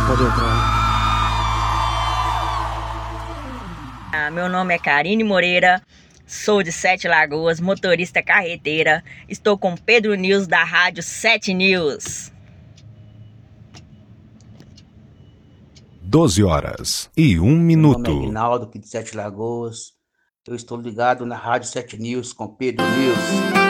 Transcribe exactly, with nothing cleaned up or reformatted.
Pode entrar. Ah, meu nome é Karine Moreira, sou de Sete Lagoas, motorista carreteira. Estou com Pedro News da Rádio Sete News. doze horas e um Meu nome é minuto. Aguinaldo, aqui de Sete Lagoas. Eu estou ligado na Rádio Sete News com Pedro News.